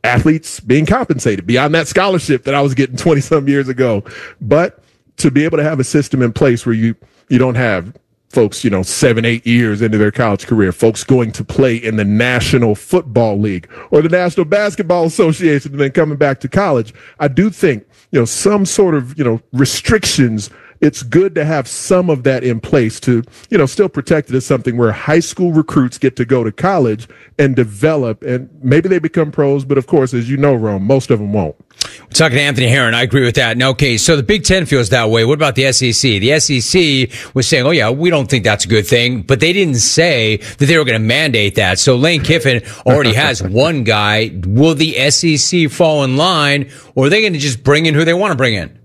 athletes being compensated beyond that scholarship that I was getting 20 some years ago. But to be able to have a system in place where you don't have folks, 7, 8 years into their college career, folks going to play in the National Football League or the National Basketball Association and then coming back to college. I do think, some sort of, restrictions. It's good to have some of that in place to, still protect it as something where high school recruits get to go to college and develop, and maybe they become pros. But of course, as you know, Rome, most of them won't. We're talking to Anthony Herron. I agree with that. Now, okay, so the Big Ten feels that way. What about the SEC? The SEC was saying, oh, yeah, we don't think that's a good thing, but they didn't say that they were going to mandate that. So Lane Kiffin already has one guy. Will the SEC fall in line, or are they going to just bring in who they want to bring in?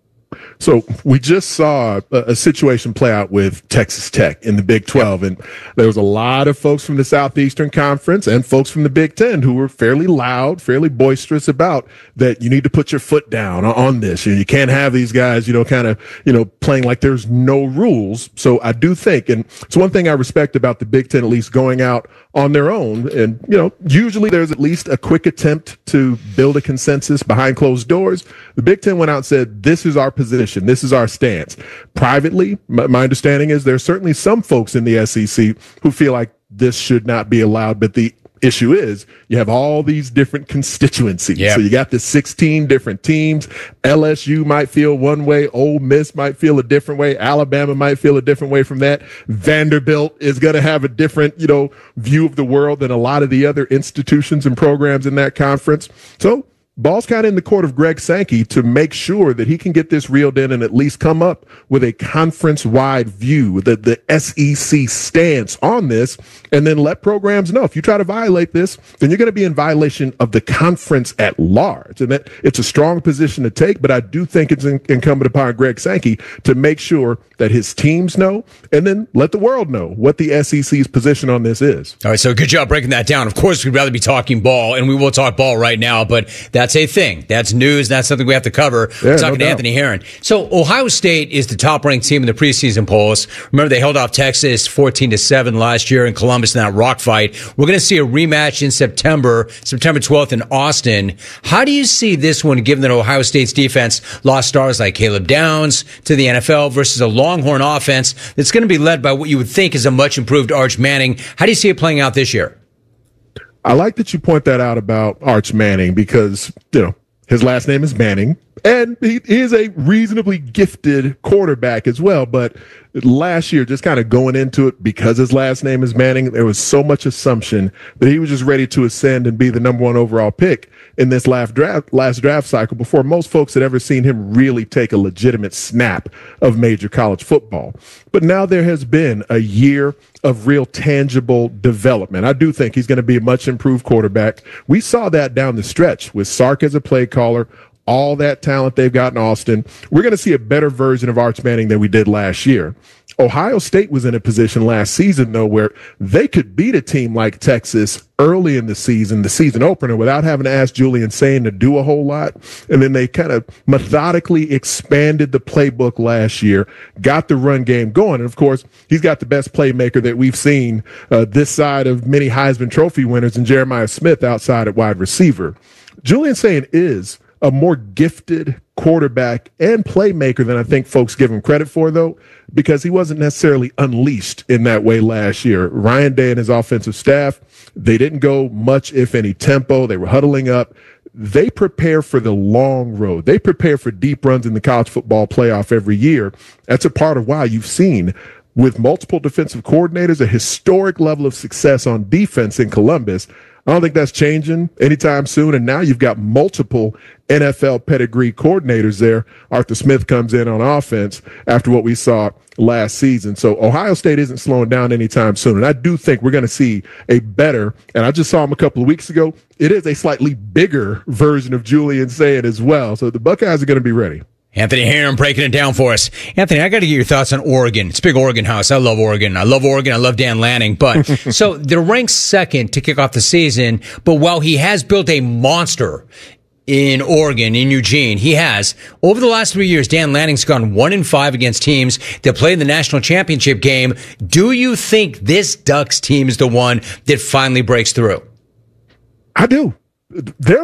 So we just saw a situation play out with Texas Tech in the Big 12, and there was a lot of folks from the Southeastern Conference and folks from the Big 10 who were fairly loud, fairly boisterous about that you need to put your foot down on this. You can't have these guys, playing like there's no rules. So I do think, and it's one thing I respect about the Big 10 at least going out on their own, and, usually there's at least a quick attempt to build a consensus behind closed doors. The Big 10 went out and said, this is our position. This is our stance. Privately, my understanding is there's certainly some folks in the SEC who feel like this should not be allowed. But the issue is you have all these different constituencies. Yep. So you got the 16 different teams. LSU might feel one way. Ole Miss might feel a different way. Alabama might feel a different way from that. Vanderbilt is going to have a different, view of the world than a lot of the other institutions and programs in that conference. So ball's kind of in the court of Greg Sankey to make sure that he can get this reeled in and at least come up with a conference-wide view, the SEC stance on this, and then let programs know if you try to violate this, then you're going to be in violation of the conference at large. And that it's a strong position to take, but I do think it's incumbent upon Greg Sankey to make sure that his teams know and then let the world know what the SEC's position on this is. All right, so good job breaking that down. Of course, we'd rather be talking ball, and we will talk ball right now, but that's a thing. That's news. That's something we have to cover. Yeah, We're talking to Anthony Herron. So Ohio State is the top-ranked team in the preseason polls. Remember, they held off Texas 14-7 last year in Columbus in that rock fight. We're going to see a rematch in September 12th in Austin. How do you see this one, given that Ohio State's defense lost stars like Caleb Downs to the NFL versus a Longhorn offense that's going to be led by what you would think is a much-improved Arch Manning? How do you see it playing out this year? I like that you point that out about Arch Manning because, his last name is Manning, and he is a reasonably gifted quarterback as well. But last year, just kind of going into it, because his last name is Manning, there was so much assumption that he was just ready to ascend and be the number one overall pick in this last draft cycle before most folks had ever seen him really take a legitimate snap of major college football. But now there has been a year of real tangible development. I do think he's going to be a much improved quarterback. We saw that down the stretch with Sark as a play caller, all that talent they've got in Austin. We're going to see a better version of Arch Manning than we did last year. Ohio State was in a position last season, though, where they could beat a team like Texas early in the season opener, without having to ask Julian Sayin to do a whole lot. And then they kind of methodically expanded the playbook last year, got the run game going. And, of course, he's got the best playmaker that we've seen this side of many Heisman Trophy winners in Jeremiah Smith outside at wide receiver. Julian Sayin is a more gifted quarterback and playmaker than I think folks give him credit for, though, because he wasn't necessarily unleashed in that way last year. Ryan Day and his offensive staff, they didn't go much, if any, tempo. They were huddling up. They prepare for the long road. They prepare for deep runs in the college football playoff every year. That's a part of why you've seen, with multiple defensive coordinators, a historic level of success on defense in Columbus. I don't think that's changing anytime soon. And now you've got multiple NFL pedigree coordinators there. Arthur Smith comes in on offense after what we saw last season. So Ohio State isn't slowing down anytime soon. And I do think we're going to see a better, and I just saw him a couple of weeks ago, it is a slightly bigger version of Julian Sayin as well. So the Buckeyes are going to be ready. Anthony Herron breaking it down for us. Anthony, I got to get your thoughts on Oregon. It's a big Oregon house. I love Oregon. I love Dan Lanning. But so they're ranked second to kick off the season. But while he has built a monster in Oregon, in Eugene, he has, over the last 3 years, Dan Lanning's gone 1-5 against teams that play in the national championship game. Do you think this Ducks team is the one that finally breaks through? I do. They're